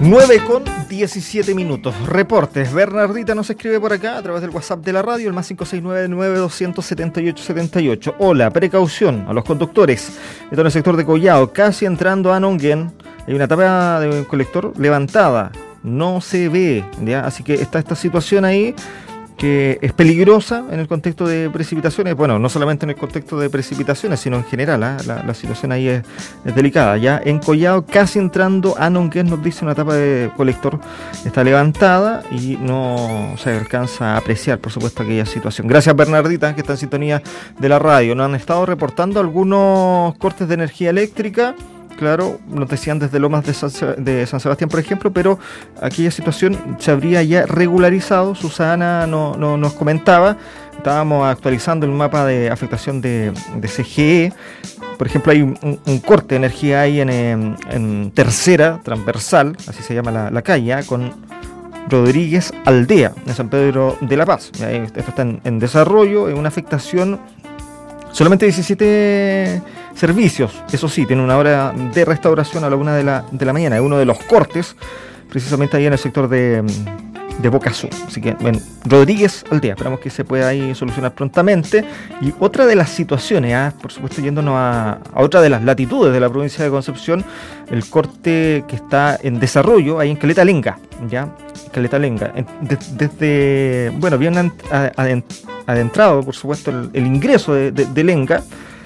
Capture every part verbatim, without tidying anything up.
nueve con diecisiete minutos. Reportes. Bernardita nos escribe por acá a través del WhatsApp de la radio, el más cinco seis nueve nueve dos siete ocho siete ocho. Hola, precaución a los conductores. Esto en el sector de Collao, casi entrando a Nonguén. Hay una tapa de un colector levantada. No se ve, ¿ya? Así que está esta situación ahí que es peligrosa en el contexto de precipitaciones. Bueno, no solamente en el contexto de precipitaciones, sino en general, ¿eh? la, la situación ahí es, es delicada. Ya en Collao, casi entrando a Nonguén, nos dice una tapa de colector está levantada y no se alcanza a apreciar, por supuesto, aquella situación. Gracias, Bernardita, que está en sintonía de la radio. Nos han estado reportando algunos cortes de energía eléctrica. Claro, nos decían desde Lomas de San, de San Sebastián, por ejemplo, pero aquella situación se habría ya regularizado. Susana no, no, nos comentaba, estábamos actualizando el mapa de afectación de, de C G E. Por ejemplo, hay un, un corte de energía ahí en, en, en tercera transversal, así se llama la, la calle, con Rodríguez Aldea, en San Pedro de la Paz. Esto está en, en desarrollo, es una afectación. Solamente diecisiete servicios, eso sí, tiene una hora de restauración a la una de la, de la mañana. Es uno de los cortes, precisamente ahí en el sector de, de Boca Sur. Así que, bueno, Rodríguez Aldea, esperamos que se pueda ahí solucionar prontamente. Y otra de las situaciones, ¿eh? por supuesto, yéndonos a, a otra de las latitudes de la provincia de Concepción, el corte que está en desarrollo ahí en Caleta Lenga, ¿ya? Caleta Lenga. Desde, desde bueno, bien adentrado, por supuesto, el, el ingreso de, de, de Lenga,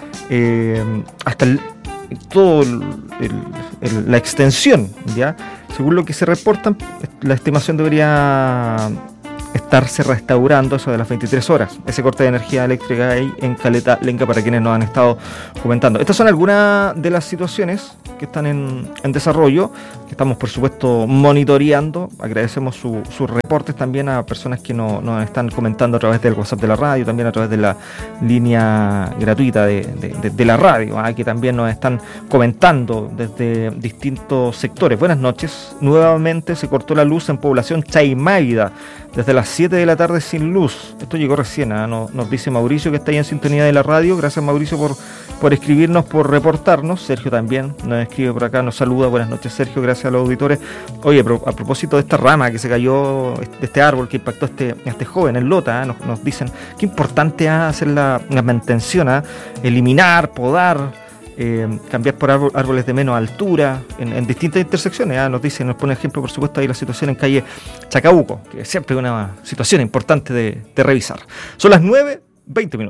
eh, hasta el, todo el, el, el, la extensión, ya, según lo que se reportan, la estimación debería estarse restaurando eso de las veintitrés horas, ese corte de energía eléctrica ahí en Caleta Lenga, para quienes nos han estado comentando. Estas son algunas de las situaciones que están en, en desarrollo, que estamos por supuesto monitoreando. Agradecemos su, sus reportes también a personas que nos no están comentando a través del WhatsApp de la radio, también a través de la línea gratuita de, de, de, de la radio, ¿eh? que también nos están comentando desde distintos sectores. Buenas noches. Nuevamente se cortó la luz en población Chaimaida desde las siete de la tarde sin luz. Esto llegó recién, ¿eh? nos, nos dice Mauricio, que está ahí en sintonía de la radio. Gracias, Mauricio, por, por escribirnos, por reportarnos. Sergio también nos escribe por acá, nos saluda. Buenas noches, Sergio, gracias a los auditores. Oye, a propósito de esta rama que se cayó, de este árbol que impactó a este, a este joven en Lota, ¿eh? nos, nos dicen qué importante es hacer la, la mantención, ¿eh? eliminar, podar, Eh, cambiar por árboles de menos altura en, en distintas intersecciones. ¿eh? Nos dice, nos pone ejemplo, por supuesto, ahí la situación en calle Chacabuco, que es siempre una situación importante de, de revisar. Son las nueve veinte minutos.